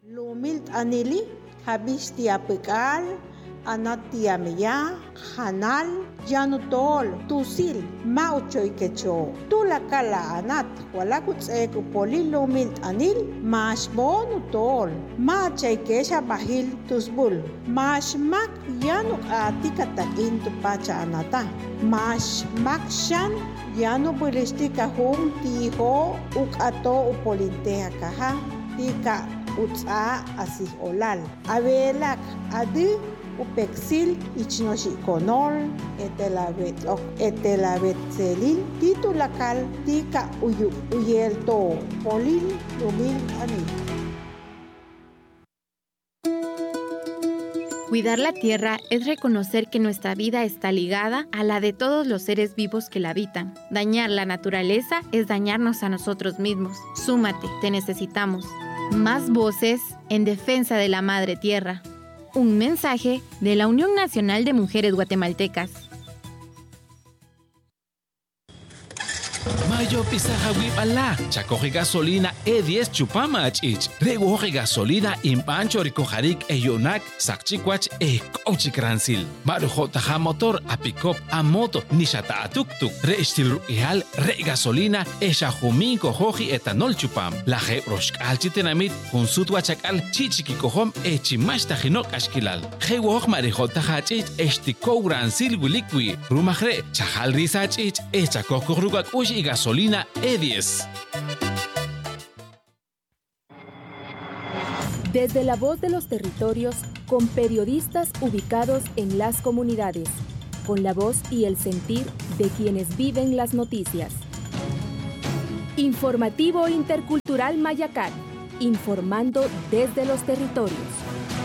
Lumil anili, habish tiapikal, anatiamia, hanal, yanutol, tusil, mauchoy kecho, tulakala anat, walakuts ekupoli lumil anil, mashbon utol, machay kesha bahil tusbul, mashmak yanuk atikatakin tupacha anata, mashmakshan yanu bulistika hum tiho ukato upolinteja kaha, tika utsa asih olal, avelak adi upexil ichnoshikonol, etelavetzelil, titulakal, tika uyelto, polil, lumil anil. Cuidar la tierra es reconocer que nuestra vida está ligada a la de todos los seres vivos que la habitan. Dañar la naturaleza es dañarnos a nosotros mismos. Súmate, te necesitamos. Más voces en defensa de la Madre Tierra. Un mensaje de la Unión Nacional de Mujeres Guatemaltecas. Mayo pisaja wipala, chacoge gasolina E10 chupamach ich. Regoje gasolina impancho ricojarik eyonak, sakchikwach cochicransil. Marujo taja motor a pick-up a moto nishata a tuk-tuk. Reistil real re gasolina eshajuminko joji etanol chupam. La je roshkalchitenamit junsut wachakal chichiki kohom echimashta jinok ashkilal. Je woj marijo taja chich estikogransil wilikwi. Rumajre chajal risach ich echakokogrugat ush y gasolina E10. Desde la voz de los territorios, con periodistas ubicados en las comunidades, con la voz y el sentir de quienes viven las noticias. Informativo Intercultural Mayacán, informando desde los territorios.